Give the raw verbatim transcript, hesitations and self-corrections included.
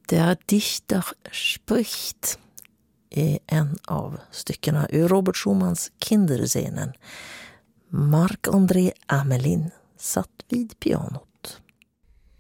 Der Dichter spricht är en av styckena ur Robert Schumanns Kinderscenen. Marc-André Amelin satt vid pianot.